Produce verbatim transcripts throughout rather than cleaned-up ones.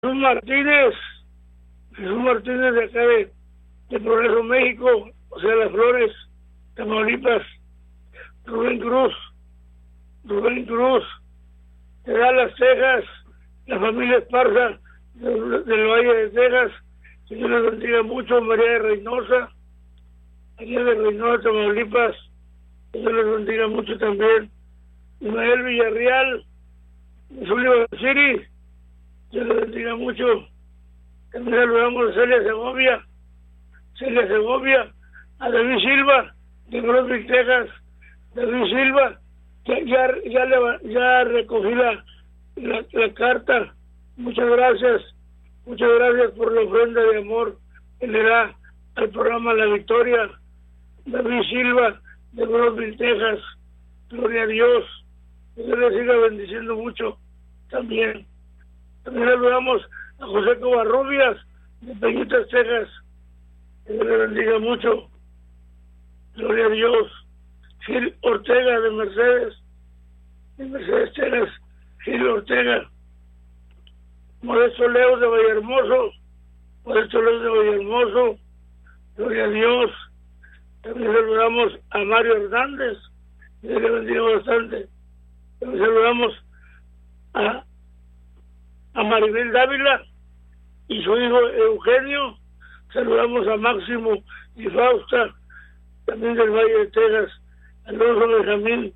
Jesús Martínez, Jesús Martínez de acá de, de Progreso, México, o sea, Las Flores, Tamaulipas. Rubén Cruz, Rubén Cruz, de Dallas, Texas, la familia Esparza, de- del Valle de Texas. Señor les bendiga mucho. María de Reynosa, María de Reynosa, Tamaulipas. Señor les bendiga mucho también. Ismael Villarreal, de Sullivan City. Dios les bendiga mucho. También saludamos a Celia Segovia, Celia Segovia, a David Silva, de Brooklyn, Texas. David Silva, ya, ya, ya, le, ya recogí la, la, la carta. Muchas gracias, muchas gracias por la ofrenda de amor que le da al programa La Victoria. David Silva, de Brooklyn, Texas. Gloria a Dios. Que Dios le siga bendiciendo mucho también. También saludamos a José Covarrubias, de Peñitas, Texas. Que Dios le bendiga mucho. Gloria a Dios. Gil Ortega, de Mercedes, de Mercedes, Texas. Gil Ortega. Modesto Leo, de Vallehermoso, Modesto Leo, de Vallehermoso. Gloria a Dios. También saludamos a Mario Hernández, que Dios le bendiga bastante. También saludamos a, a Maribel Dávila y su hijo Eugenio. Saludamos a Máximo y Fausta, también del Valle de Texas. Alonso Benjamín,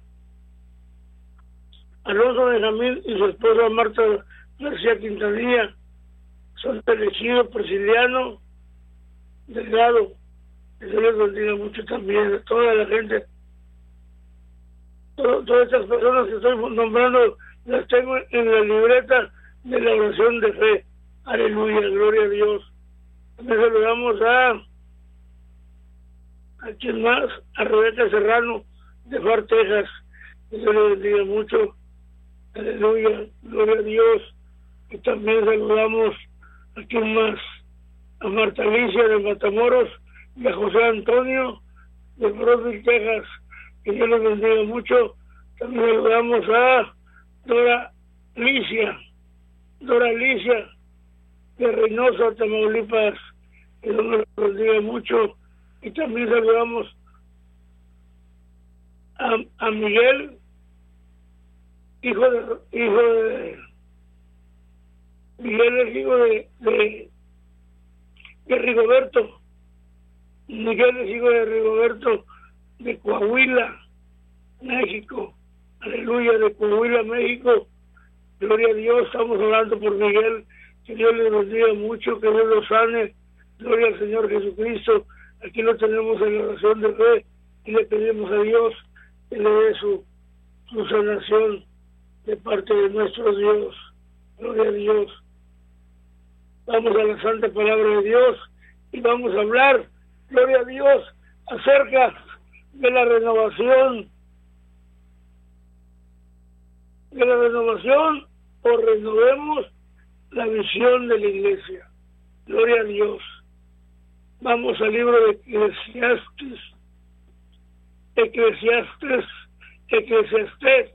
Alonso Benjamín y su esposa Marta García Quintanilla, son del ejido Prisciliano Delgado. Que Dios les bendiga mucho también a toda la gente. Todo, todas estas personas que estoy nombrando las tengo en la libreta de la oración de fe. Aleluya, gloria a Dios. También saludamos a a quien más, a Rebeca Serrano, de Far, Texas. Que Dios le bendiga mucho. Aleluya, gloria a Dios. Y también saludamos a quien más, a Marta Alicia, de Matamoros, y a José Antonio, de Brooklyn, Texas. Que Dios les bendiga mucho. También saludamos a Dora Alicia, Dora Alicia, de Reynosa, Tamaulipas. Que Dios les bendiga mucho. Y también saludamos a, a Miguel, hijo de, hijo de, Miguel es hijo de, de, de Rigoberto. Miguel es hijo de Rigoberto, de Coahuila, México. Aleluya, de Coahuila, México. Gloria a Dios, estamos orando por Miguel. Que Dios le bendiga mucho, que Dios lo sane. Gloria al Señor Jesucristo. Aquí lo tenemos en la oración de fe y le pedimos a Dios que le dé su, su sanación de parte de nuestro Dios. Gloria a Dios. Vamos a la santa palabra de Dios y vamos a hablar, gloria a Dios, acerca de la renovación, de la renovación o renovemos la visión de la iglesia. Gloria a Dios. Vamos al libro de Eclesiastes, Eclesiastes, Eclesiastes.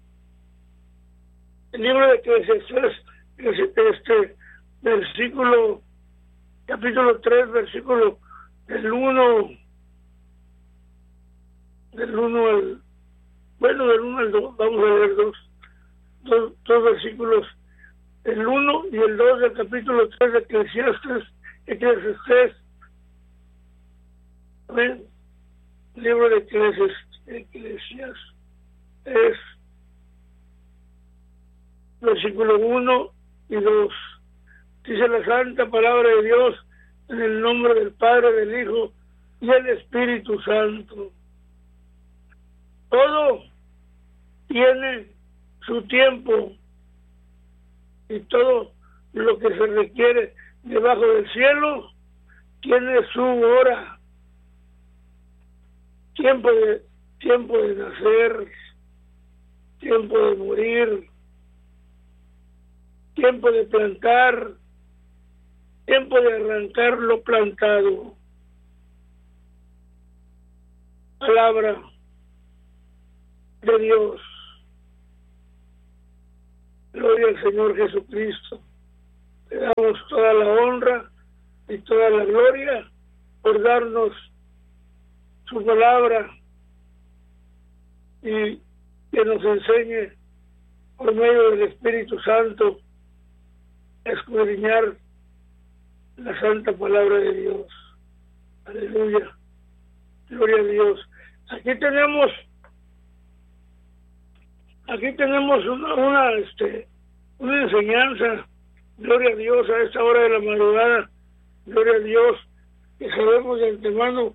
El libro de Eclesiastes, este versículo, capítulo tres, versículo del uno, del uno al, bueno, del uno al dos, vamos a leer dos, dos, dos versículos, el uno y el dos del capítulo tres de Eclesiastes, Eclesiastes. Amén. Libro de Eclesiastes, Eclesiastes, es versículo uno y dos. Dice la santa palabra de Dios en el nombre del Padre, del Hijo y del Espíritu Santo. Todo tiene su tiempo y todo lo que se requiere debajo del cielo tiene su hora. Tiempo de, tiempo de nacer, tiempo de morir, tiempo de plantar, tiempo de arrancar lo plantado. Palabra de Dios. Gloria al Señor Jesucristo. damos toda la honra y toda la gloria por darnos su palabra y que nos enseñe por medio del Espíritu Santo a escudriñar la santa palabra de Dios. Aleluya. Gloria a Dios. Aquí tenemos aquí tenemos una, una este una enseñanza, gloria a Dios, a esta hora de la madrugada, gloria a Dios, que sabemos de antemano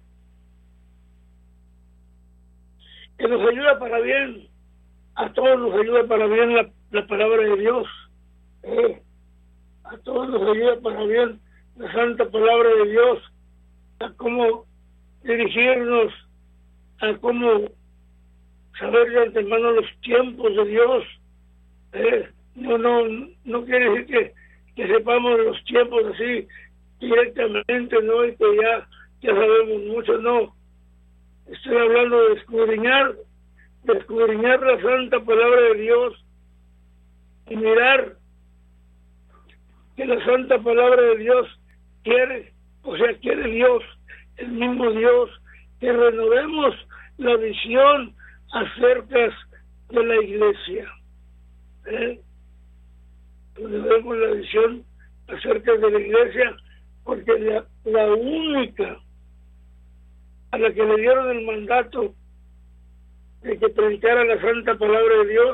que nos ayuda para bien, a todos nos ayuda para bien la, la palabra de Dios, eh, a todos nos ayuda para bien la santa palabra de Dios, a cómo dirigirnos, a cómo saber de antemano los tiempos de Dios. Eh, no, no, no quiere decir que, que sepamos los tiempos así directamente, no, y que ya, ya sabemos mucho, no. Estoy hablando de escudriñar, de escudriñar la santa palabra de Dios y mirar que la santa palabra de Dios quiere, o sea, quiere Dios, el mismo Dios, que renovemos la visión acerca de la iglesia. ¿Eh? Renovemos la visión acerca de la iglesia, porque la, la única a la que le dieron el mandato de que predicara la santa palabra de Dios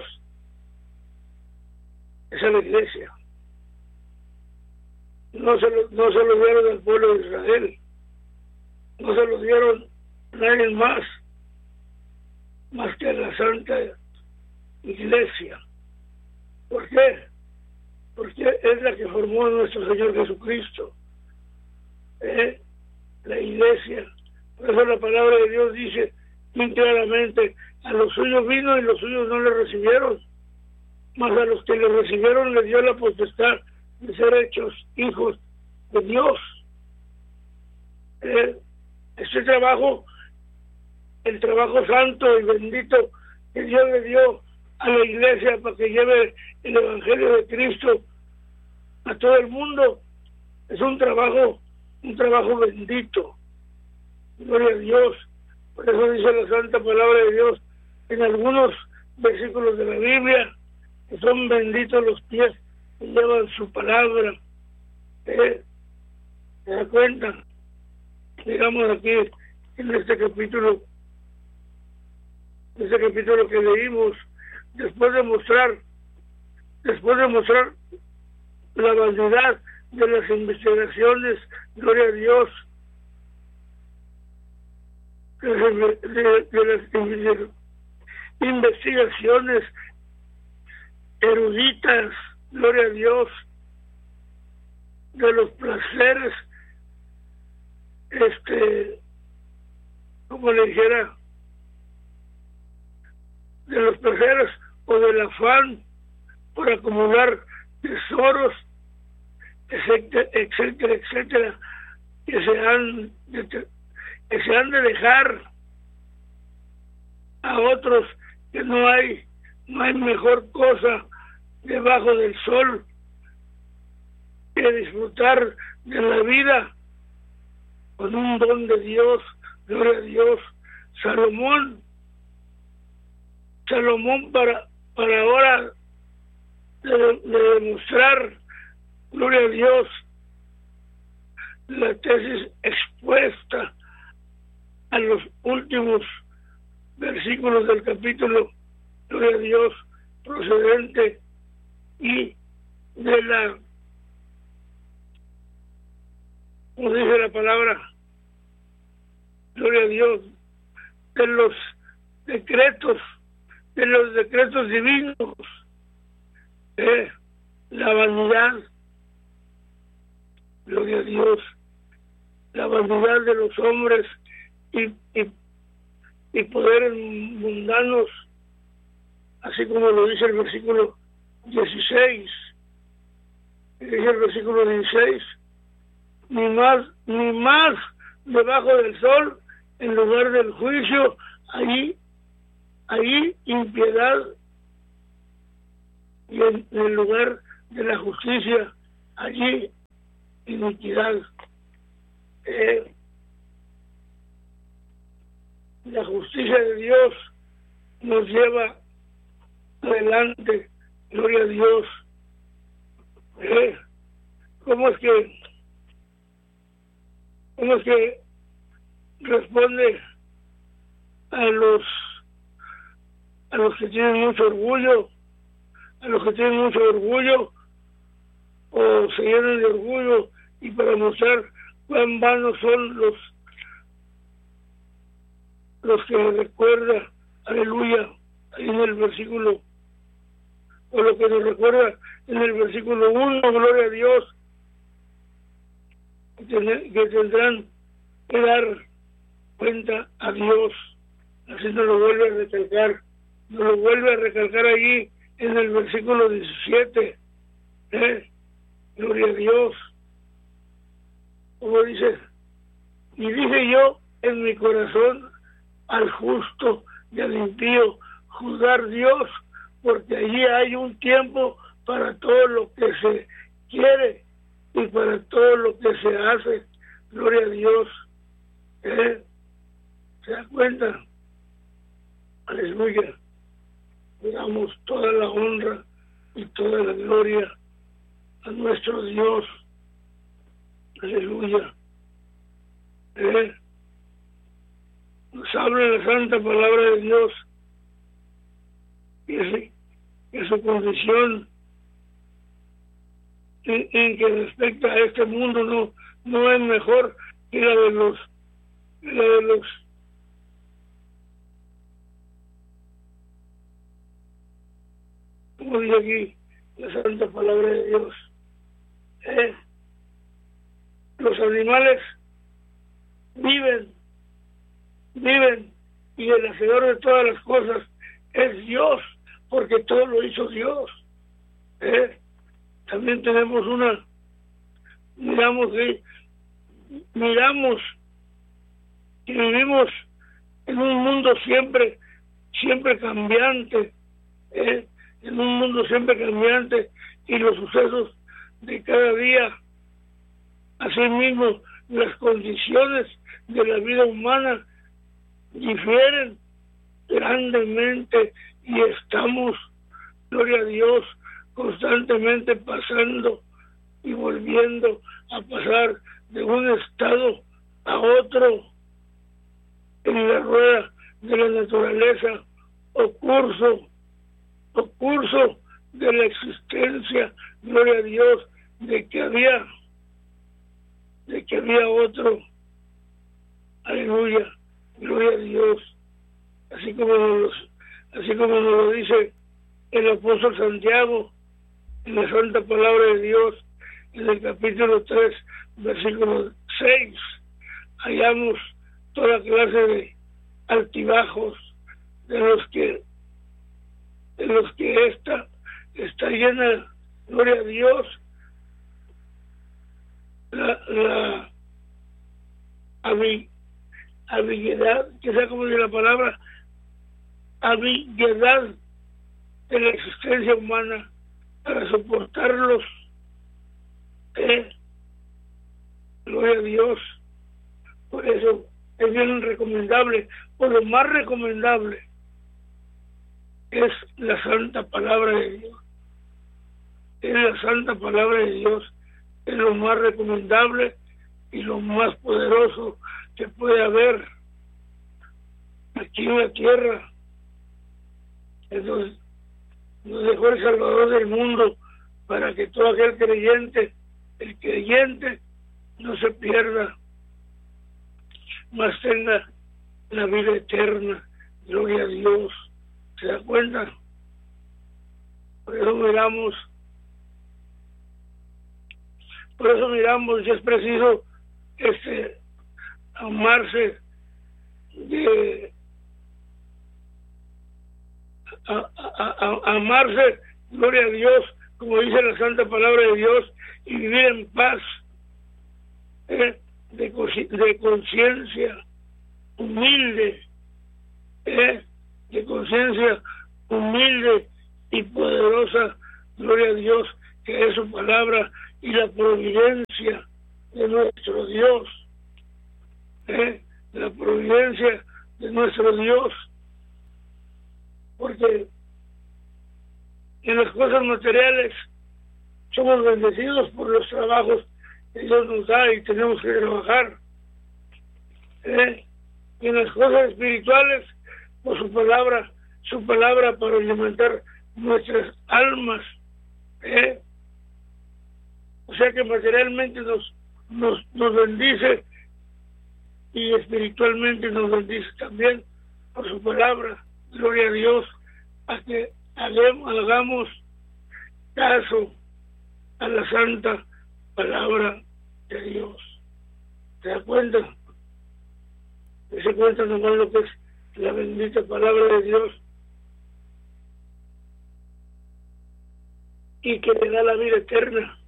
es a la iglesia. No se lo, no se lo dieron al pueblo de Israel, no se lo dieron a nadie más, más que a la santa iglesia. ¿Por qué? Porque es la que formó nuestro Señor Jesucristo. ¿Eh? La iglesia. Por eso la palabra de Dios dice muy claramente: a los suyos vino y los suyos no le recibieron, mas a los que le recibieron le dio la potestad de ser hechos hijos de Dios. ¿Eh? Este trabajo, el trabajo santo y bendito que Dios le dio a la iglesia para que lleve el Evangelio de Cristo a todo el mundo, es un trabajo, un trabajo bendito. Gloria a Dios. Por eso dice la santa palabra de Dios en algunos versículos de la Biblia que son benditos los pies que llevan su palabra. ¿Eh? ¿Se da cuenta? Digamos aquí en este capítulo, en este capítulo que leímos, después de mostrar, después de mostrar la vanidad de las investigaciones, gloria a Dios, de, de, de las de investigaciones eruditas, gloria a Dios, de los placeres, este, como le dijera, de los placeres o del afán por acumular tesoros, etcétera, etcétera, etcétera, que se han de, que se han de dejar a otros, que no hay no hay mejor cosa debajo del sol que disfrutar de la vida con un don de Dios, gloria a Dios. Salomón Salomón para para ahora de, de demostrar, gloria a Dios, la tesis expuesta a los últimos versículos del capítulo, gloria a Dios, procedente y de la, como dice la palabra, gloria a Dios, de los decretos, de los decretos divinos, eh, la vanidad, gloria a Dios, la vanidad de los hombres y, y, y poderes mundanos, así como lo dice el versículo dieciséis, dice el versículo dieciséis, ni más, ni más debajo del sol, en lugar del juicio, ahí, ahí impiedad, y en, en el lugar de la justicia, allí iniquidad. Eh, la justicia de Dios nos lleva adelante, gloria a Dios. Eh, ¿Cómo es que, cómo es que responde a los a los que tienen mucho orgullo, a los que tienen mucho orgullo o se llenan de orgullo, y para mostrar cuán vanos son los los que recuerda, aleluya, ahí en el versículo, o lo que nos recuerda en el versículo uno, gloria a Dios, que, ten, que tendrán que dar cuenta a Dios. Así nos lo vuelve a recalcar, nos lo vuelve a recalcar allí en el versículo diecisiete, ¿eh? Gloria a Dios. Como dice, y dije yo en mi corazón, al justo y al impío juzgar Dios, porque allí hay un tiempo para todo lo que se quiere y para todo lo que se hace. Gloria a Dios. ¿Eh? ¿Se da cuenta? Aleluya. Le damos toda la honra y toda la gloria a nuestro Dios. Aleluya. ¿Eh? Nos habla la santa palabra de Dios que, que su condición en, en que respecta a este mundo no, no es mejor que la de los, que la de los como dice aquí la santa palabra de Dios. ¿Eh? Los animales viven, viven, y el hacedor de todas las cosas es Dios, porque todo lo hizo Dios. ¿Eh? También tenemos una, miramos que, miramos que vivimos en un mundo siempre, siempre cambiante, ¿eh? En un mundo siempre cambiante, y los sucesos de cada día, asimismo las condiciones de la vida humana difieren grandemente, y estamos, gloria a Dios, constantemente pasando y volviendo a pasar de un estado a otro en la rueda de la naturaleza, o curso, o curso de la existencia, gloria a Dios, de que había de que había otro. Aleluya, gloria a Dios. Así como nos, así como nos lo dice el apóstol Santiago en la santa palabra de Dios, en el capítulo tres, versículo seis, hallamos toda clase de altibajos de los que de los que esta está llena, gloria a Dios, la, la habilidad, que sea como dice la palabra, habilidad de la existencia humana para soportarlos. ¿Eh? Gloria a Dios. Por eso es bien recomendable, o lo más recomendable es la santa palabra de Dios. Es la santa palabra de Dios, es lo más recomendable y lo más poderoso que puede haber aquí en la tierra. Entonces nos dejó el Salvador del mundo para que todo aquel creyente, el creyente, no se pierda, mas tenga la vida eterna. Gloria a Dios. ¿Se da cuenta? Por eso miramos, por eso miramos si es preciso este amarse de a, a, a, amarse, gloria a Dios, como dice la santa palabra de Dios, y vivir en paz, ¿eh? de, de conciencia humilde, ¿eh? de conciencia humilde y poderosa, gloria a Dios, que es su palabra, y la providencia de nuestro Dios, ¿eh? La providencia de nuestro Dios, porque en las cosas materiales somos bendecidos por los trabajos que Dios nos da y tenemos que trabajar, ¿eh? Y en las cosas espirituales, por su palabra, su palabra para alimentar nuestras almas, ¿eh? O sea que materialmente nos, nos, nos bendice y espiritualmente nos bendice también por su palabra. Gloria a Dios, a que hagamos, hagamos caso a la santa palabra de Dios. ¿Te das cuenta? ¿Se cuenta nomás lo que es la bendita palabra de Dios? Y que le da la vida eterna.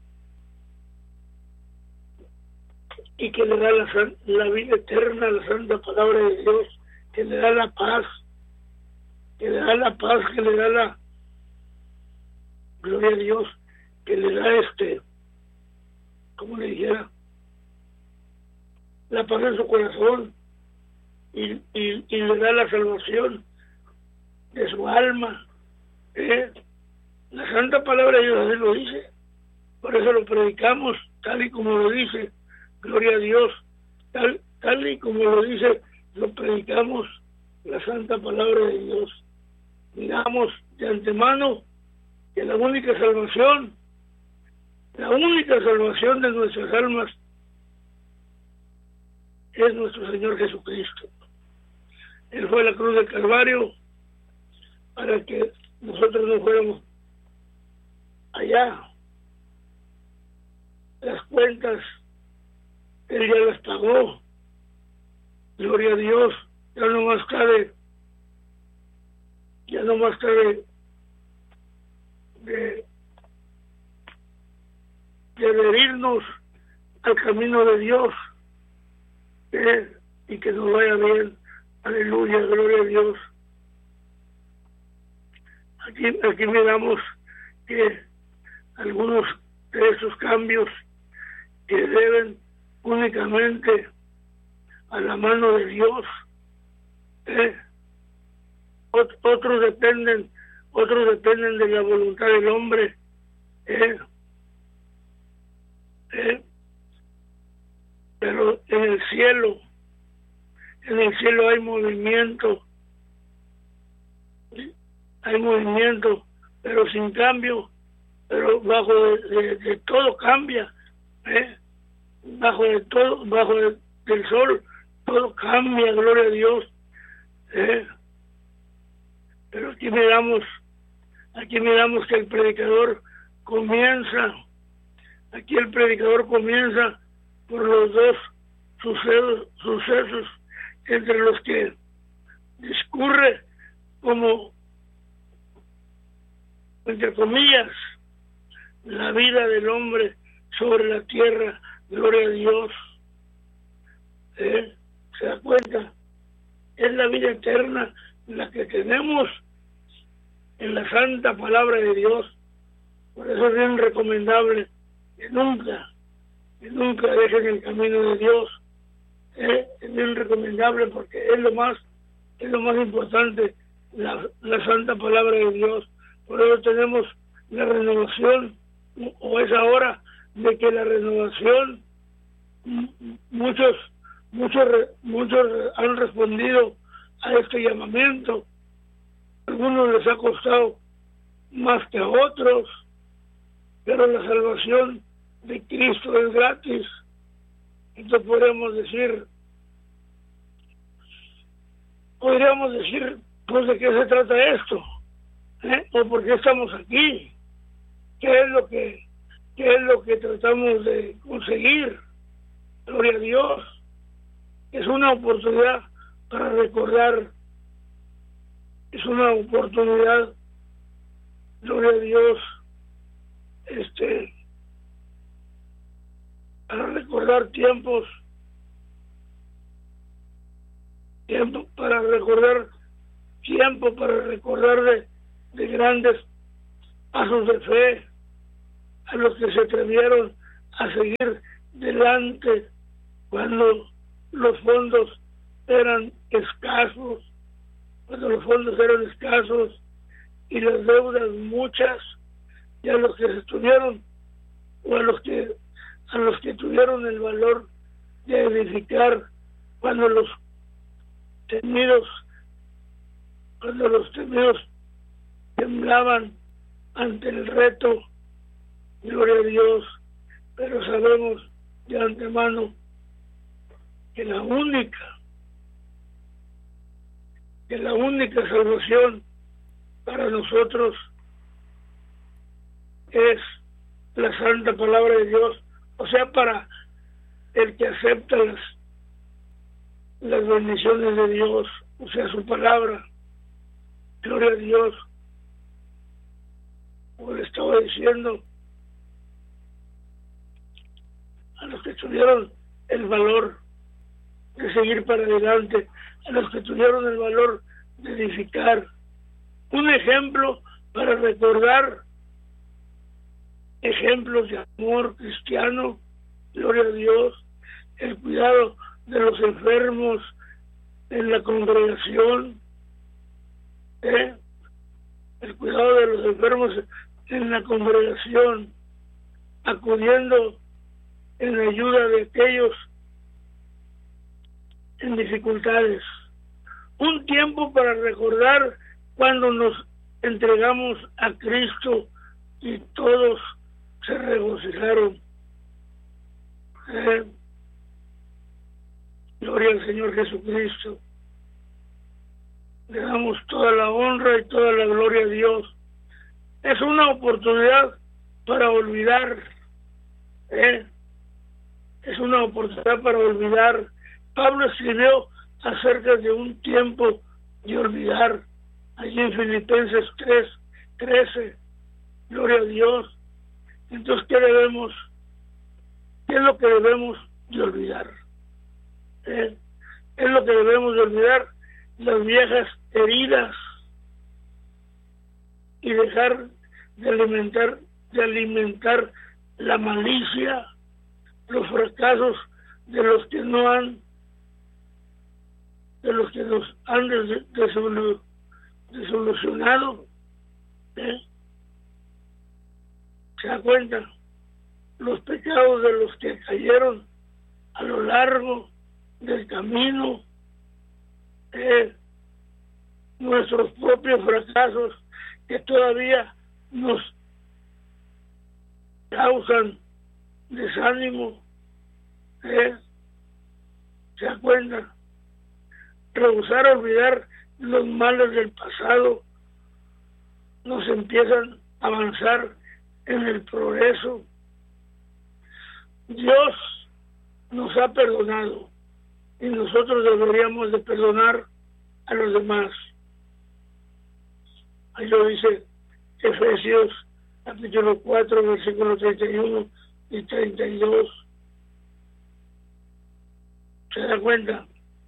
Y que le da la, la vida eterna a la santa palabra de Dios. Que le da la paz. Que le da la paz, que le da la... Gloria a Dios. Que le da este... ¿Cómo le dijera? La paz en su corazón. Y, y, y le da la salvación de su alma. ¿Eh? La santa palabra de Dios así lo dice. Por eso lo predicamos tal y como lo dice. Gloria a Dios. Tal, tal y como lo dice, lo predicamos, la santa palabra de Dios. Miramos de antemano que la única salvación, la única salvación de nuestras almas es nuestro Señor Jesucristo. Él fue a la cruz del Calvario para que nosotros no fuéramos allá. Las cuentas Él ya las pagó. Gloria a Dios. Ya no más cabe, ya no más cabe de, de adherirnos al camino de Dios, ¿eh? Y que nos vaya bien. Aleluya, gloria a Dios. Aquí, aquí miramos que algunos de esos cambios que deben únicamente a la mano de Dios, ¿eh? Ot- otros dependen, otros dependen de la voluntad del hombre, ¿eh? ¿Eh? Pero en el cielo, en el cielo hay movimiento, ¿sí? Hay movimiento, pero sin cambio, pero bajo de, de, de todo cambia, ¿eh? Bajo de todo, bajo de, del sol, todo cambia, gloria a Dios, ¿eh? Pero aquí miramos, aquí miramos que el predicador comienza, aquí el predicador comienza por los dos sucesos, sucesos entre los que discurre como, entre comillas, la vida del hombre sobre la tierra, gloria a Dios. ¿Eh? ¿Se da cuenta? Es la vida eterna la que tenemos en la santa palabra de Dios. Por eso es bien recomendable que nunca, que nunca dejen el camino de Dios. ¿Eh? Es bien recomendable porque es lo más, es lo más importante, la, la santa palabra de Dios. Por eso tenemos la renovación, o es ahora de que la renovación, muchos, muchos, muchos han respondido a este llamamiento. A algunos les ha costado más que a otros, pero la salvación de Cristo es gratis. Entonces podemos decir, podríamos decir, pues, ¿de qué se trata esto? ¿Eh? ¿O por qué estamos aquí? ¿Qué es lo que, qué es lo que tratamos de conseguir? Gloria a Dios. Es una oportunidad para recordar, es una oportunidad, gloria a Dios, este, para recordar tiempos, tiempo para recordar, tiempo para recordar de, de grandes pasos de fe a los que se atrevieron a seguir delante cuando los fondos eran escasos, cuando los fondos eran escasos y las deudas muchas, y a los que se tuvieron o a los que a los que tuvieron el valor de edificar cuando los temidos cuando los temidos temblaban ante el reto. Gloria a Dios, pero sabemos de antemano que la única que la única salvación para nosotros es la santa palabra de Dios, o sea, para el que acepta las, las bendiciones de Dios, o sea, su palabra. Gloria a Dios. Como le estaba diciendo, a los que tuvieron el valor de seguir para adelante, a los que tuvieron el valor de edificar, un ejemplo para recordar ejemplos de amor cristiano, gloria a Dios, el cuidado de los enfermos en la congregación, ¿eh? el cuidado de los enfermos en la congregación, acudiendo en ayuda de aquellos en dificultades. Un tiempo para recordar cuando nos entregamos a Cristo y todos se regocijaron. Eh, gloria al Señor Jesucristo. Le damos toda la honra y toda la gloria a Dios. Es una oportunidad para olvidar. Eh, es una oportunidad para olvidar. Pablo escribió acerca de un tiempo de olvidar, allí en Filipenses tres, trece. Gloria a Dios. Entonces, ¿qué debemos? ¿Qué es lo que debemos de olvidar? ¿Eh? Es lo que debemos de olvidar, las viejas heridas, y dejar de alimentar, de alimentar la malicia, los fracasos de los que no han, de los que nos han des, desolu, desolucionado. ¿Eh? ¿Se da cuenta? Los pecados de los que cayeron a lo largo del camino, eh, nuestros propios fracasos que todavía nos causan desánimo, eh, ¿se da cuenta? Rehusar olvidar los males del pasado nos empiezan a avanzar en el progreso. Dios nos ha perdonado y nosotros deberíamos de perdonar a los demás. Ahí lo dice Efesios capítulo cuatro, versículo treinta y uno y treinta y dos. ¿Se da cuenta?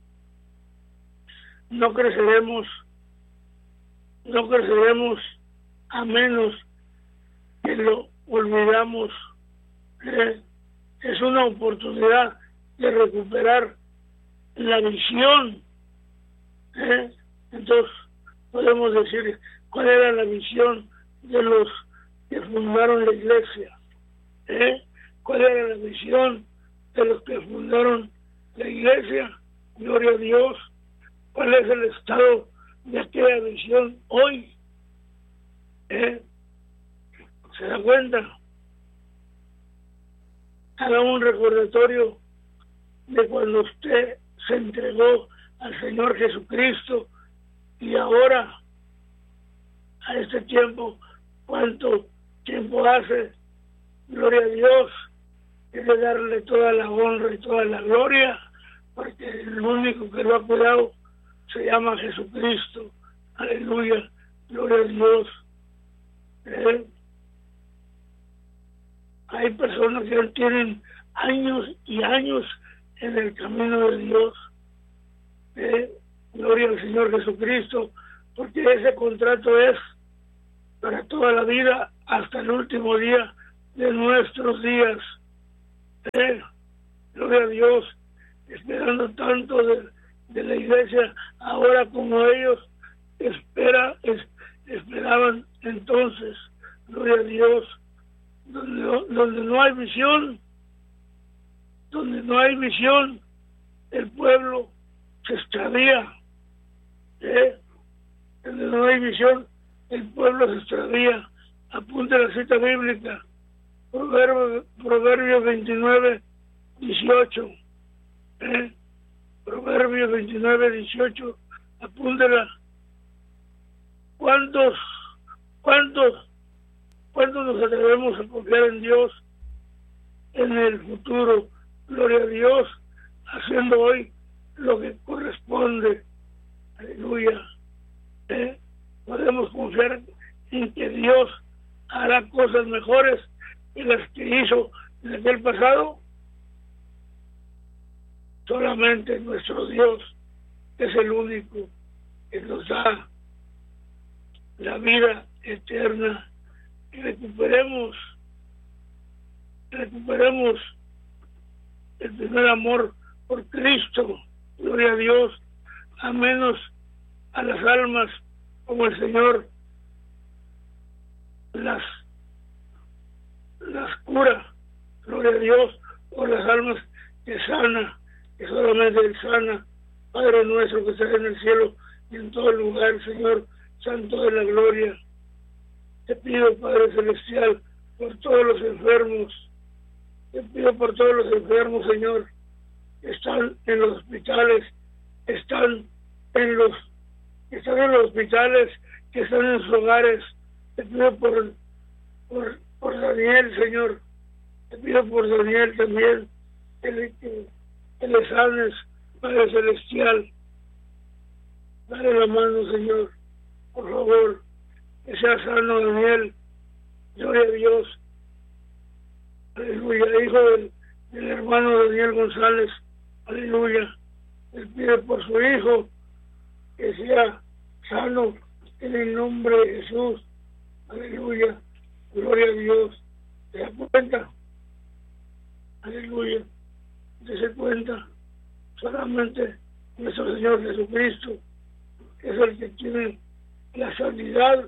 No creceremos, no creceremos a menos que lo olvidamos. ¿Eh? Es una oportunidad de recuperar la visión. ¿Eh? Entonces podemos decir cuál era la visión de los que fundaron la iglesia. ¿Eh? ¿Cuál era la visión de los que fundaron la iglesia? Gloria a Dios. ¿Cuál es el estado de aquella visión hoy? ¿Eh? ¿Se da cuenta? Haga un recordatorio de cuando usted se entregó al Señor Jesucristo y ahora, a este tiempo, ¿cuánto tiempo hace? Gloria a Dios. Quiere darle toda la honra y toda la gloria, porque el único que lo ha cuidado se llama Jesucristo. Aleluya. Gloria a Dios. ¿Eh? Hay personas que tienen años y años en el camino de Dios. ¿Eh? Gloria al Señor Jesucristo, porque ese contrato es para toda la vida hasta el último día de nuestros días. ¿Eh? gloria a Dios, esperando tanto de, de la iglesia ahora como ellos espera, es, esperaban entonces, gloria a Dios, donde, donde no hay visión, donde no hay visión, el pueblo se extravía, ¿eh? Donde no hay visión, el pueblo se extravía. Apunte la cita bíblica, Proverbios Proverbio veintinueve, dieciocho, ¿eh? Proverbios veintinueve, dieciocho, apúntela. ¿Cuántos, cuántos, cuántos nos atrevemos a confiar en Dios en el futuro? Gloria a Dios, haciendo hoy lo que corresponde. Aleluya. ¿Eh? Podemos confiar en que Dios hará cosas mejores que las que hizo en aquel pasado. Solamente nuestro Dios es el único que nos da la vida eterna, que recuperemos, recuperemos el primer amor por Cristo, gloria a Dios, a menos a las almas como el Señor las las cura, gloria a Dios, o las almas que sana, que solamente Él sana. Padre nuestro que estás en el cielo y en todo lugar, Señor, Santo de la gloria, te pido, Padre celestial, por todos los enfermos, te pido por todos los enfermos, Señor, que están en los hospitales, están en los que están en los hospitales, que están en sus hogares. Te pido por, por, por Daniel, Señor, te pido por Daniel también, que le, que, que le sanes, Padre celestial. Dale la mano, Señor, por favor, que sea sano Daniel, gloria a Dios. Aleluya, hijo del, del hermano Daniel González, aleluya. Él pide por su hijo que sea sano en el nombre de Jesús, aleluya, gloria a Dios. ¿Te das cuenta? Aleluya, ¿te das cuenta? Solamente nuestro Señor Jesucristo es el que tiene la sanidad,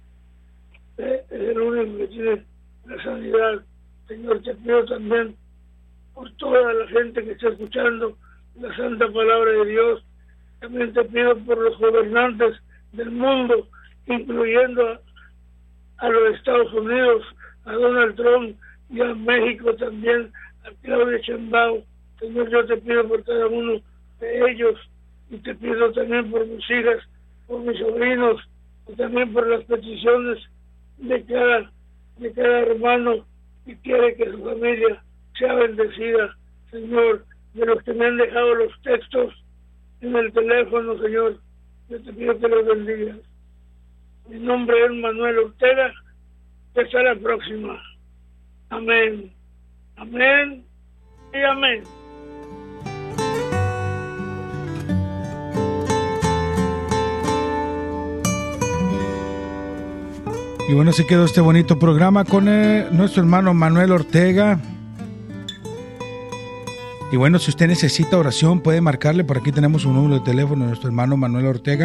¿eh? Es el único que tiene la sanidad. Señor, te pido también por toda la gente que está escuchando la santa palabra de Dios. También te pido por los gobernantes del mundo, incluyendo a, a los Estados Unidos, a Donald Trump y a México también, a Claudia Sheinbaum. Señor, yo te pido por cada uno de ellos y te pido también por mis hijas, por mis sobrinos y también por las peticiones de cada, de cada hermano que quiere que su familia sea bendecida. Señor, de los que me han dejado los textos en el teléfono, Señor, yo te pido que los bendigas. Mi nombre es Manuel Ortega. Hasta la próxima. Amén. Amén y amén. Y bueno, así quedó este bonito programa con eh, nuestro hermano Manuel Ortega. Y bueno, si usted necesita oración, puede marcarle. Por aquí tenemos un número de teléfono de nuestro hermano Manuel Ortega.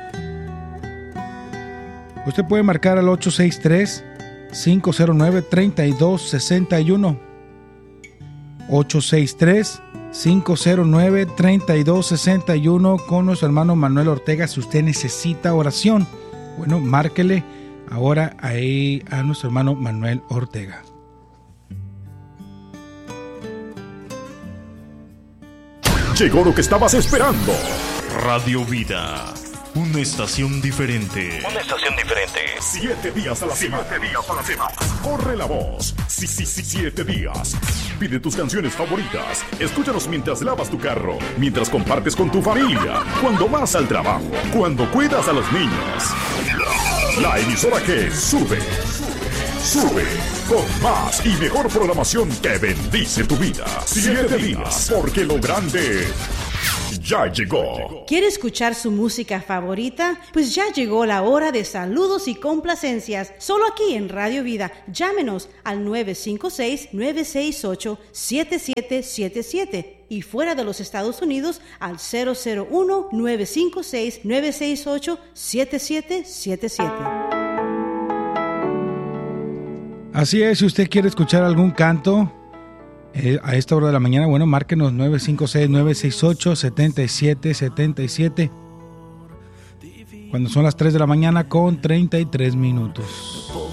Usted puede marcar al ocho seis tres, cinco cero nueve, tres dos seis uno. ocho seis tres, cinco cero nueve, tres dos seis uno con nuestro hermano Manuel Ortega. Si usted necesita oración, bueno, márquele ahora ahí a nuestro hermano Manuel Ortega. Llegó lo que estabas esperando. Radio Vida, una estación diferente. Una estación diferente. Siete días a la semana. Siete días a la semana. Corre la voz. Sí, sí, sí, siete días. Pide tus canciones favoritas. Escúchanos mientras lavas tu carro, mientras compartes con tu familia, cuando vas al trabajo, cuando cuidas a los niños. La emisora que sube, sube, con más y mejor programación que bendice tu vida. Siete días, porque lo grande ya llegó. ¿Quiere escuchar su música favorita? Pues ya llegó la hora de saludos y complacencias. Solo aquí en Radio Vida. Llámenos al nueve cinco seis, nueve seis ocho, siete siete siete siete y fuera de los Estados Unidos al cero cero uno, nueve cinco seis, nueve seis ocho, siete siete siete siete. Así es, si usted quiere escuchar algún canto eh, a esta hora de la mañana, bueno, márquenos nueve cinco seis, nueve seis ocho, siete siete siete siete. Cuando son las tres de la mañana con treinta y tres minutos.